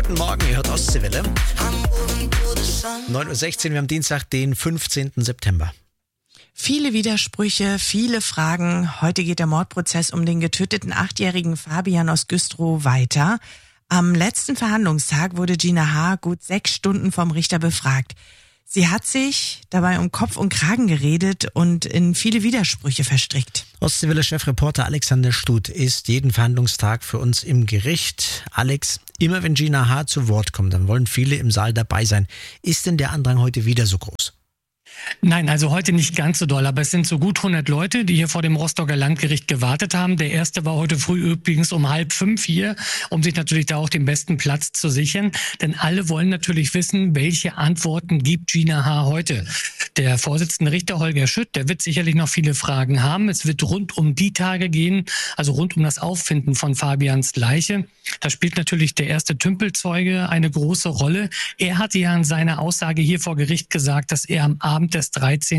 Guten Morgen, ihr hört Ostseewelle. 9.16 Uhr, wir haben Dienstag, den 15. September. Viele Widersprüche, viele Fragen. Heute geht der Mordprozess um den getöteten 8-jährigen Fabian aus Güstrow weiter. Am letzten Verhandlungstag wurde Gina H. gut 6 Stunden vom Richter befragt. Sie hat sich dabei um Kopf und Kragen geredet und in viele Widersprüche verstrickt. Ostseewelle-Chefreporter Alexander Stut ist jeden Verhandlungstag für uns im Gericht. Alex, immer wenn Gina H. zu Wort kommt, dann wollen viele im Saal dabei sein. Ist denn der Andrang heute wieder so groß? Nein, also heute nicht ganz so doll, aber es sind so gut 100 Leute, die hier vor dem Rostocker Landgericht gewartet haben. Der erste war heute früh übrigens um 4:30 hier, um sich natürlich da auch den besten Platz zu sichern. Denn alle wollen natürlich wissen, welche Antworten gibt Gina H. heute. Der Vorsitzende Richter Holger Schütt, der wird sicherlich noch viele Fragen haben. Es wird rund um die Tage gehen, also rund um das Auffinden von Fabians Leiche. Da spielt natürlich der erste Tümpelzeuge eine große Rolle. Er hatte ja in seiner Aussage hier vor Gericht gesagt, dass er am Abend des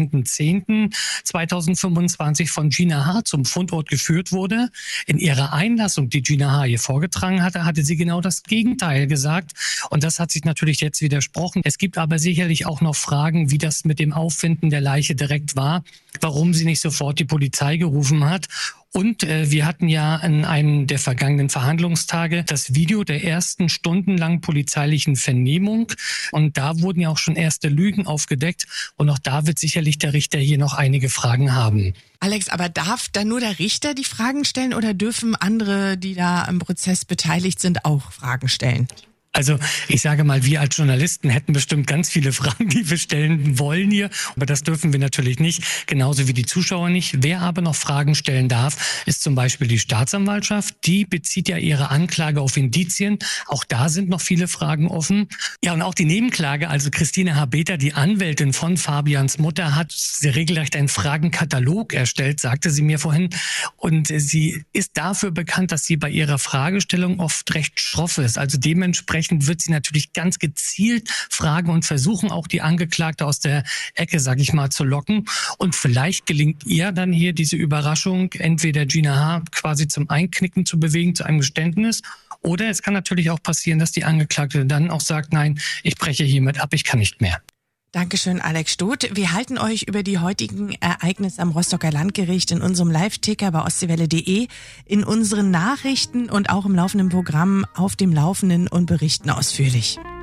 13.10.2025 von Gina H. zum Fundort geführt wurde. In ihrer Einlassung, die Gina H. hier vorgetragen hatte, hatte sie genau das Gegenteil gesagt. Und das hat sich natürlich jetzt widersprochen. Es gibt aber sicherlich auch noch Fragen, wie das mit dem Auffinden der Leiche direkt war, warum sie nicht sofort die Polizei gerufen hat. Und wir hatten ja in einem der vergangenen Verhandlungstage das Video der ersten stundenlang polizeilichen Vernehmung. Und da wurden ja auch schon erste Lügen aufgedeckt. Und auch da wird sicherlich der Richter hier noch einige Fragen haben. Alex, aber darf da nur der Richter die Fragen stellen oder dürfen andere, die da im Prozess beteiligt sind, auch Fragen stellen? Also ich sage mal, wir als Journalisten hätten bestimmt ganz viele Fragen, die wir stellen wollen hier. Aber das dürfen wir natürlich nicht, genauso wie die Zuschauer nicht. Wer aber noch Fragen stellen darf, ist zum Beispiel die Staatsanwaltschaft. Die bezieht ja ihre Anklage auf Indizien. Auch da sind noch viele Fragen offen. Ja, und auch die Nebenklage, also Christine H. Beter, die Anwältin von Fabians Mutter, hat regelrecht einen Fragenkatalog erstellt, sagte sie mir vorhin. Und sie ist dafür bekannt, dass sie bei ihrer Fragestellung oft recht schroff ist. Also dementsprechend wird sie natürlich ganz gezielt fragen und versuchen, auch die Angeklagte aus der Ecke, sag ich mal, zu locken. Und vielleicht gelingt ihr dann hier diese Überraschung, entweder Gina H. quasi zum Einknicken zu bewegen, zu einem Geständnis. Oder es kann natürlich auch passieren, dass die Angeklagte dann auch sagt, nein, ich breche hiermit ab, ich kann nicht mehr. Dankeschön, Alex Stut. Wir halten euch über die heutigen Ereignisse am Rostocker Landgericht in unserem Live-Ticker bei ostseewelle.de, in unseren Nachrichten und auch im laufenden Programm auf dem Laufenden und berichten ausführlich.